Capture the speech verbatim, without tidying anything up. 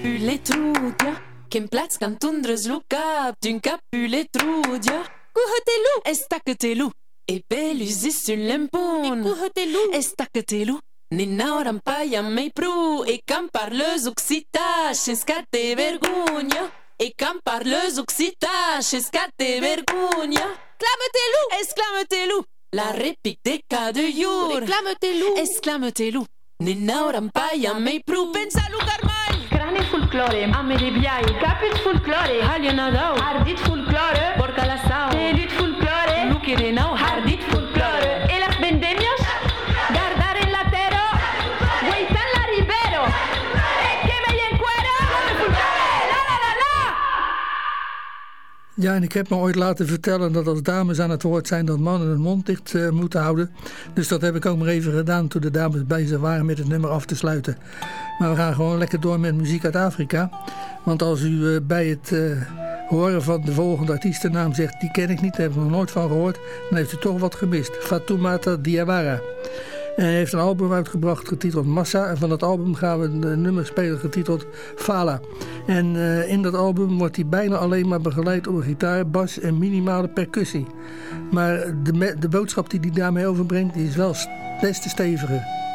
capule trudia, che in plats cantundres lucap, d'un capule trudia. Cuhotelu, estacatelu, e belus is un lempon. Cuhotelu, estacatelu. Nina rampaia mei pru, e cam parleus occita, scate vergogna. E cam parleus occita, scate vergogna. Clamotelu, exclametelu. La réplique des cas de jour. Reclame-te-lou, exclame-te-lou. Nina rampaia mei pru, pensa lugar mai. Crane folklore, amele biai, capit folklore. Halionadau, Hardit folklore, porca la sau. Telut folklore, Lukirenau, Hardit folklore. E las vendemias, guardar en la tero, Hueitan la ribero. E que me en cuero, folklore, la la la la. Ja, en ik heb me ooit laten vertellen dat als dames aan het woord zijn dat mannen hun mond dicht uh, moeten houden. Dus dat heb ik ook maar even gedaan toen de dames bezig waren met het nummer af te sluiten. Maar we gaan gewoon lekker door met muziek uit Afrika. Want als u uh, bij het uh, horen van de volgende artiestennaam zegt, die ken ik niet, daar heb ik nog nooit van gehoord, dan heeft u toch wat gemist. Fatoumata Diawara. En hij heeft een album uitgebracht getiteld Massa. En van dat album gaan we een nummer spelen getiteld Fala. En uh, in dat album wordt hij bijna alleen maar begeleid op een gitaar, bas en minimale percussie. Maar de, de boodschap die hij daarmee overbrengt, die is wel des te steviger.